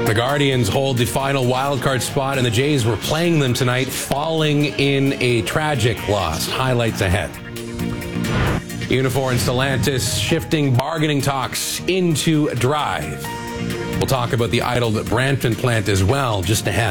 The Guardians hold the final wildcard spot, and the Jays were playing them tonight, falling in a tragic loss. Highlights ahead. Unifor and Stellantis shifting bargaining talks into drive. We'll talk about the idled Brampton plant as well, just ahead.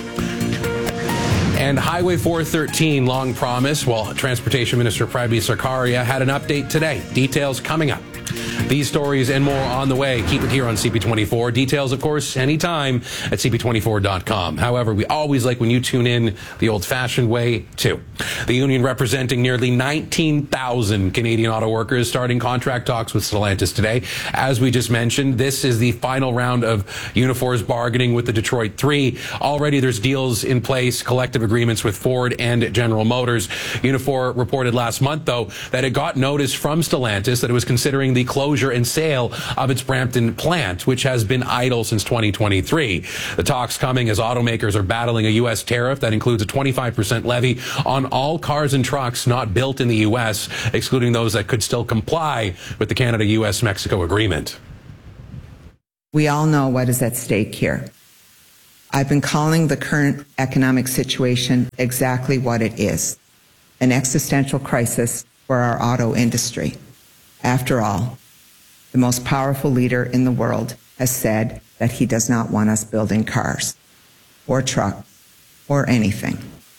And Highway 413, long promise. Well, Transportation Minister Prabi Sarkaria had an update today. Details coming up. These stories and more on the way. Keep it here on CP24. Details, of course, anytime at CP24.com. However, we always like when you tune in the old-fashioned way, too. The union representing nearly 19,000 Canadian auto workers starting contract talks with Stellantis today. As we just mentioned, this is the final round of Unifor's bargaining with the Detroit Three. Already there's deals in place, collective agreements with Ford and General Motors. Unifor reported last month, though, that it got notice from Stellantis that it was considering the closure and sale of its Brampton plant, which has been idle since 2023. The talks coming as automakers are battling a U.S. tariff that includes a 25% levy on all cars and trucks not built in the U.S., excluding those that could still comply with the Canada-U.S.-Mexico agreement. We all know what is at stake here. I've been calling the current economic situation exactly what it is, an existential crisis for our auto industry. After all, the most powerful leader in the world has said that he does not want us building cars or trucks or anything.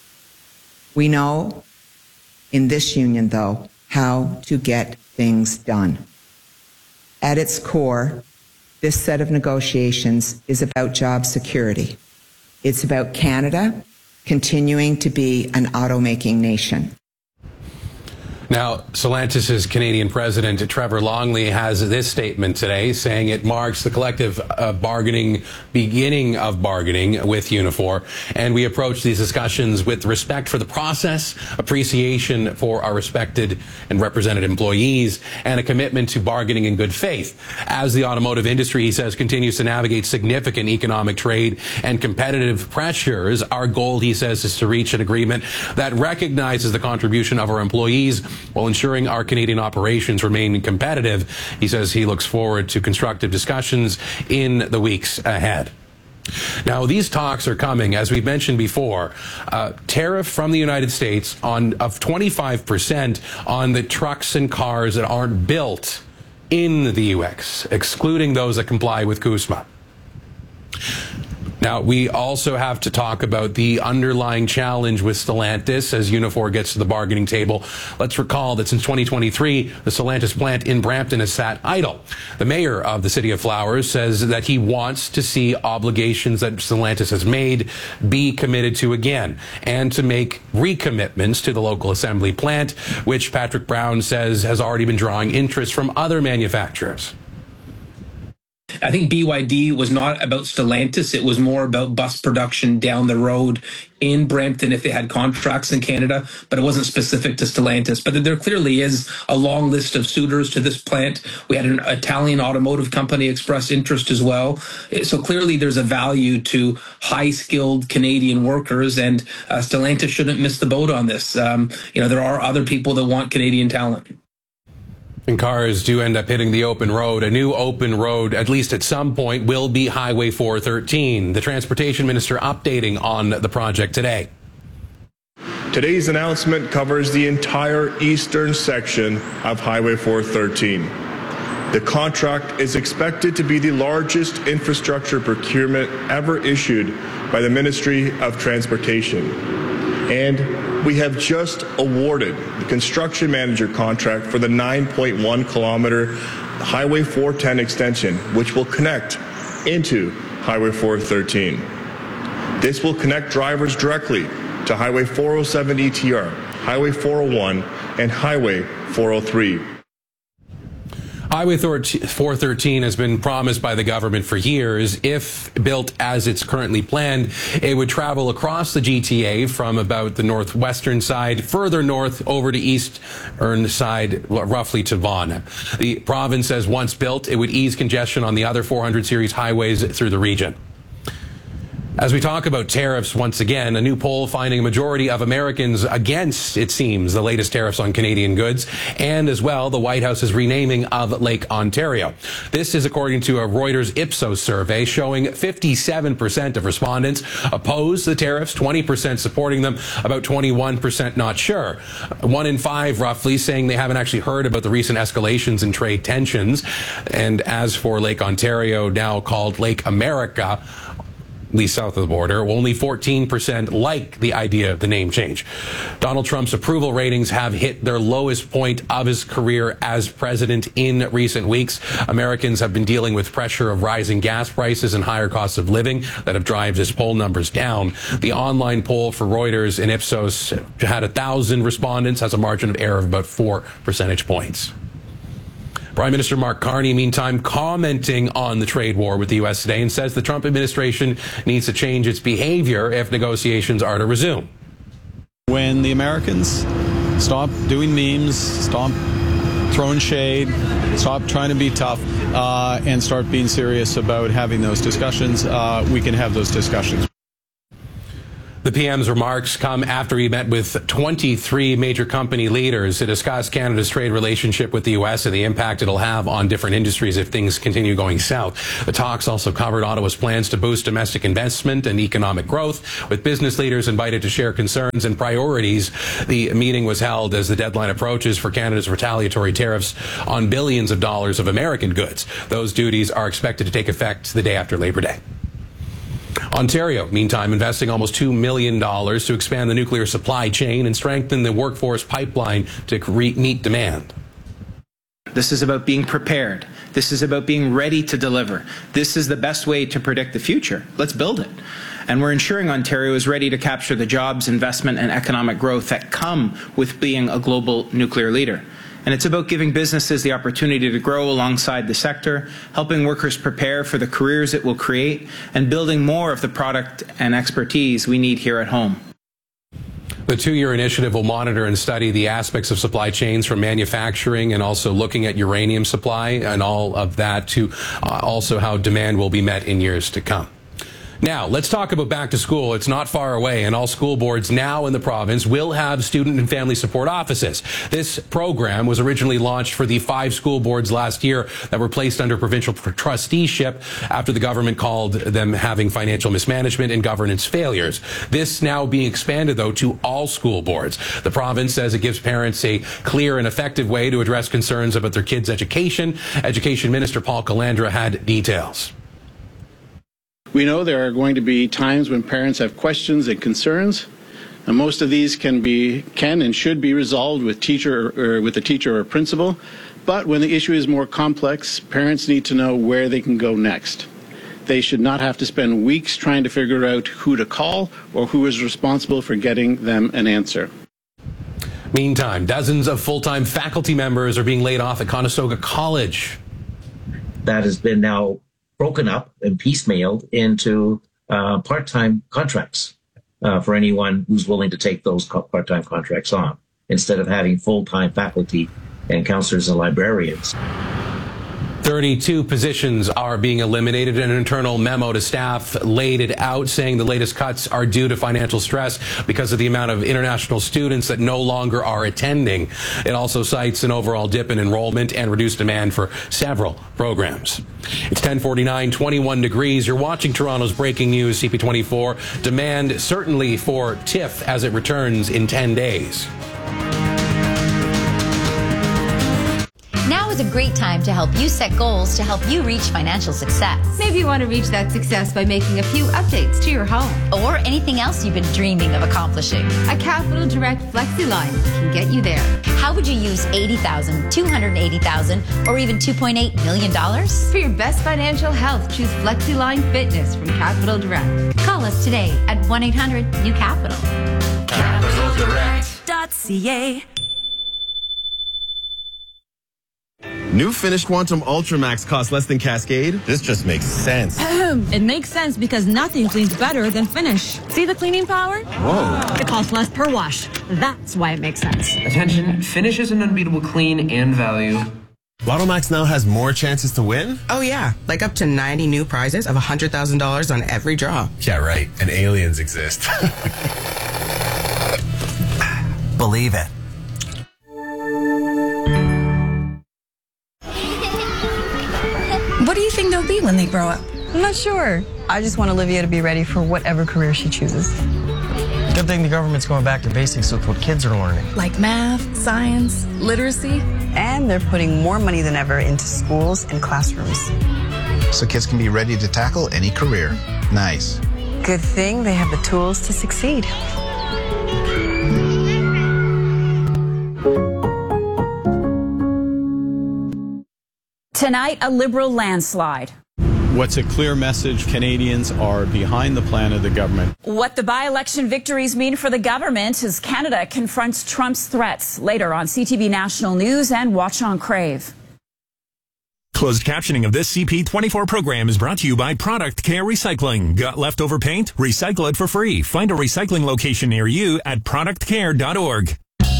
We know in this union, though, how to get things done. At its core, this set of negotiations is about job security. It's about Canada continuing to be an automaking nation. Now, Stellantis' Canadian president, Trevor Longley, has this statement today saying it marks the collective beginning of bargaining with Unifor. And we approach these discussions with respect for the process, appreciation for our respected and represented employees, and a commitment to bargaining in good faith. As the automotive industry, he says, continues to navigate significant economic, trade, and competitive pressures, our goal, he says, is to reach an agreement that recognizes the contribution of our employees while ensuring our Canadian operations remain competitive. He says he looks forward to constructive discussions in the weeks ahead. Now, these talks are coming, as we've mentioned before, tariff from the United States of 25% on the trucks and cars that aren't built in the U.S., excluding those that comply with CUSMA. Now, we also have to talk about the underlying challenge with Stellantis as Unifor gets to the bargaining table. Let's recall that since 2023, the Stellantis plant in Brampton has sat idle. The mayor of the City of Flowers says that he wants to see obligations that Stellantis has made be committed to again, and to make recommitments to the local assembly plant, which Patrick Brown says has already been drawing interest from other manufacturers. I think BYD was not about Stellantis. It was more about bus production down the road in Brampton if they had contracts in Canada, but it wasn't specific to Stellantis. But there clearly is a long list of suitors to this plant. We had an Italian automotive company express interest as well. So clearly there's a value to high-skilled Canadian workers, and Stellantis shouldn't miss the boat on this. There are other people that want Canadian talent. And cars do end up hitting the open road. A new open road, at least at some point, will be Highway 413. The Transportation Minister updating on the project today. Today's announcement covers the entire eastern section of Highway 413. The contract is expected to be the largest infrastructure procurement ever issued by the Ministry of Transportation. And we have just awarded the construction manager contract for the 9.1 kilometer Highway 410 extension, which will connect into Highway 413. This will connect drivers directly to Highway 407 ETR, Highway 401, and Highway 403. Highway 413 has been promised by the government for years. If built as it's currently planned, it would travel across the GTA from about the northwestern side, further north over to eastern side, roughly to Vaughan. The province says once built, it would ease congestion on the other 400 series highways through the region. As we talk about tariffs once again, a new poll finding a majority of Americans against, it seems, the latest tariffs on Canadian goods, and as well the White House's renaming of Lake Ontario. This is according to a Reuters Ipsos survey showing 57% of respondents oppose the tariffs, 20% supporting them, about 21% not sure. 1 in 5 roughly saying they haven't actually heard about the recent escalations in trade tensions. And as for Lake Ontario, now called Lake America, at least south of the border, only 14% like the idea of the name change. Donald Trump's approval ratings have hit their lowest point of his career as president in recent weeks. Americans have been dealing with pressure of rising gas prices and higher costs of living that have driven his poll numbers down. The online poll for Reuters and Ipsos had 1,000 respondents, has a margin of error of about 4 percentage points. Prime Minister Mark Carney, meantime, commenting on the trade war with the U.S. today and says the Trump administration needs to change its behavior if negotiations are to resume. When the Americans stop doing memes, stop throwing shade, stop trying to be tough, and start being serious about having those discussions, we can have those discussions. The PM's remarks come after he met with 23 major company leaders to discuss Canada's trade relationship with the U.S. and the impact it'll have on different industries if things continue going south. The talks also covered Ottawa's plans to boost domestic investment and economic growth, with business leaders invited to share concerns and priorities. The meeting was held as the deadline approaches for Canada's retaliatory tariffs on billions of dollars of American goods. Those duties are expected to take effect the day after Labor Day. Ontario, meantime, investing almost $2 million to expand the nuclear supply chain and strengthen the workforce pipeline to meet demand. This is about being prepared. This is about being ready to deliver. This is the best way to predict the future. Let's build it. And we're ensuring Ontario is ready to capture the jobs, investment, and economic growth that come with being a global nuclear leader. And it's about giving businesses the opportunity to grow alongside the sector, helping workers prepare for the careers it will create, and building more of the product and expertise we need here at home. The 2-year initiative will monitor and study the aspects of supply chains from manufacturing and also looking at uranium supply and all of that to also how demand will be met in years to come. Now, let's talk about back to school. It's not far away, and all school boards now in the province will have student and family support offices. This program was originally launched for the 5 school boards last year that were placed under provincial trusteeship after the government called them having financial mismanagement and governance failures. This now being expanded, though, to all school boards. The province says it gives parents a clear and effective way to address concerns about their kids' education. Education Minister Paul Calandra had details. We know there are going to be times when parents have questions and concerns, and most of these can and should be resolved with the teacher or principal. But when the issue is more complex, parents need to know where they can go next. They should not have to spend weeks trying to figure out who to call or who is responsible for getting them an answer. Meantime, dozens of full-time faculty members are being laid off at Conestoga College. That has been now broken up and piecemealed into part-time contracts for anyone who's willing to take those part-time contracts on, instead of having full-time faculty and counselors and librarians. 32 positions are being eliminated. An internal memo to staff laid it out, saying the latest cuts are due to financial stress because of the amount of international students that no longer are attending. It also cites an overall dip in enrollment and reduced demand for several programs. It's 10:49, 21 degrees. You're watching Toronto's breaking news, CP24. Demand certainly for TIFF as it returns in 10 days. Now is a great time to help you set goals to help you reach financial success. Maybe you want to reach that success by making a few updates to your home. Or anything else you've been dreaming of accomplishing. A Capital Direct FlexiLine can get you there. How would you use $80,000, $280,000, or even $2.8 million? For your best financial health, choose FlexiLine Fitness from Capital Direct. Call us today at 1-800-NEW-CAPITAL. CapitalDirect.ca. New finished Quantum Ultramax costs less than Cascade? This just makes sense. It makes sense because nothing cleans better than Finish. See the cleaning power? Whoa. It costs less per wash. That's why it makes sense. Attention, Finish is an unbeatable clean and value. Lotto Max now has more chances to win? Oh yeah, like up to 90 new prizes of $100,000 on every draw. Yeah, right. And aliens exist. Believe it. What do you think they'll be when they grow up? I'm not sure. I just want Olivia to be ready for whatever career she chooses. Good thing the government's going back to basics with what kids are learning. Like math, science, literacy. And they're putting more money than ever into schools and classrooms. So kids can be ready to tackle any career. Nice. Good thing they have the tools to succeed. Tonight, a Liberal landslide. What's a clear message? Canadians are behind the plan of the government. What the by-election victories mean for the government as Canada confronts Trump's threats. Later on CTV National News and Watch on Crave. Closed captioning of this CP24 program is brought to you by Product Care Recycling. Got leftover paint? Recycle it for free. Find a recycling location near you at productcare.org.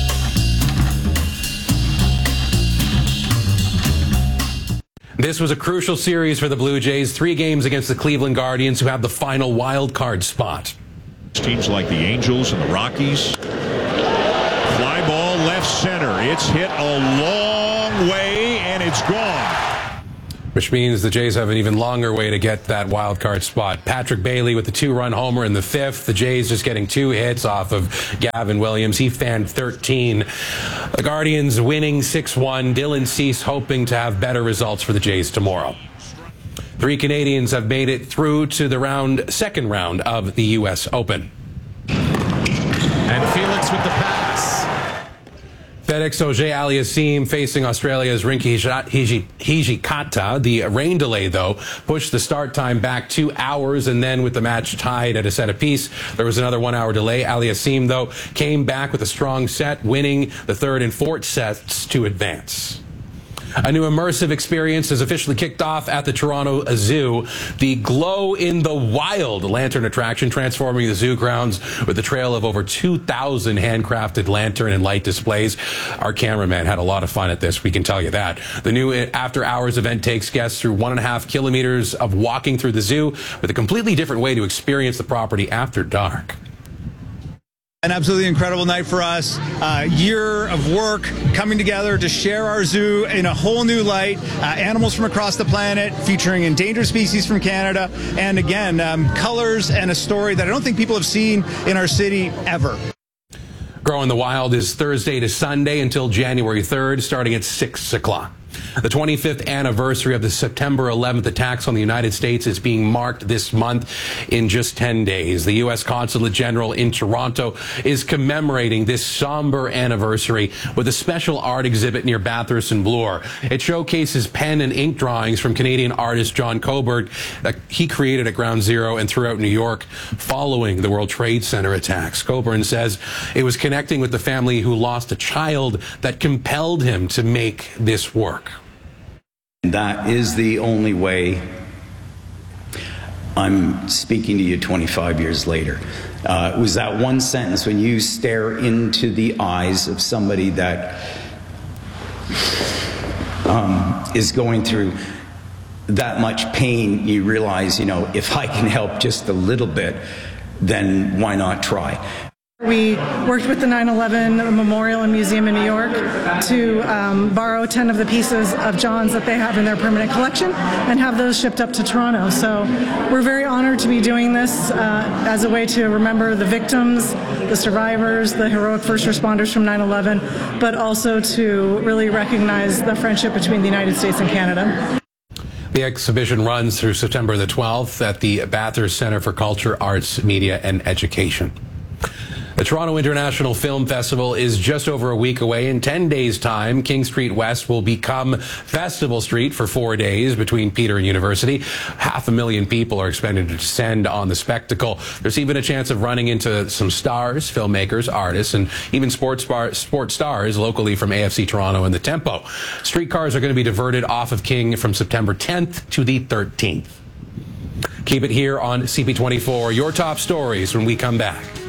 This was a crucial series for the Blue Jays. 3 games against the Cleveland Guardians, who have the final wild card spot. Teams like the Angels and the Rockies. Fly ball left center. It's hit a long way, and it's gone. Which means the Jays have an even longer way to get that wild card spot. Patrick Bailey with the 2-run homer in the 5th. The Jays just getting 2 hits off of Gavin Williams. He fanned 13. The Guardians winning 6-1. Dylan Cease hoping to have better results for the Jays tomorrow. 3 Canadians have made it through to the second round of the U.S. Open. And Felix with the pass. FedEx Auger-Aliassime facing Australia's Rinky Hijikata. The rain delay, though, pushed the start time back 2 hours, and then with the match tied at a set apiece, there was another 1-hour delay. Aliassime, though, came back with a strong set, winning the 3rd and 4th sets to advance. A new immersive experience has officially kicked off at the Toronto Zoo. The Glow in the Wild lantern attraction, transforming the zoo grounds with a trail of over 2,000 handcrafted lantern and light displays. Our cameraman had a lot of fun at this, we can tell you that. The new after-hours event takes guests through 1.5 kilometers of walking through the zoo with a completely different way to experience the property after dark. An absolutely incredible night for us. Year of work coming together to share our zoo in a whole new light. Animals from across the planet, featuring endangered species from Canada. And again, colors and a story that I don't think people have seen in our city ever. Grow in the Wild is Thursday to Sunday until January 3rd, starting at 6 o'clock. The 25th anniversary of the September 11th attacks on the United States is being marked this month in just 10 days. The U.S. Consulate General in Toronto is commemorating this somber anniversary with a special art exhibit near Bathurst and Bloor. It showcases pen and ink drawings from Canadian artist John Coburn that he created at Ground Zero and throughout New York following the World Trade Center attacks. Coburn says it was connecting with the family who lost a child that compelled him to make this work. That is the only way I'm speaking to you 25 years later. It was that one sentence when you stare into the eyes of somebody that is going through that much pain, you realize, you know, if I can help just a little bit, then why not try? We worked with the 9/11 Memorial and Museum in New York to borrow 10 of the pieces of John's that they have in their permanent collection and have those shipped up to Toronto. So we're very honored to be doing this as a way to remember the victims, the survivors, the heroic first responders from 9/11, but also to really recognize the friendship between the United States and Canada. The exhibition runs through September the 12th at the Bathurst Centre for Culture, Arts, Media and Education. The Toronto International Film Festival is just over a week away. In 10 days' time, King Street West will become Festival Street for 4 days between Peter and University. 500,000 people are expected to descend on the spectacle. There's even a chance of running into some stars, filmmakers, artists, and even sports stars locally from AFC Toronto and the Tempo. Streetcars are going to be diverted off of King from September 10th to the 13th. Keep it here on CP24. Your top stories when we come back.